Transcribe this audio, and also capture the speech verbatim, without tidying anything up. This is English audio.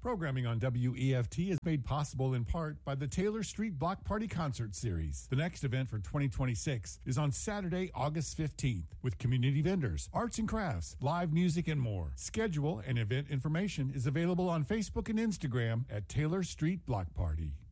Programming on W E F T is made possible in part by the Taylor Street Block Party Concert Series. The next event for twenty twenty-six is on Saturday, August fifteenth, with community vendors, arts and crafts, live music, and more. Schedule and event information is available on Facebook and Instagram at Taylor Street Block Party.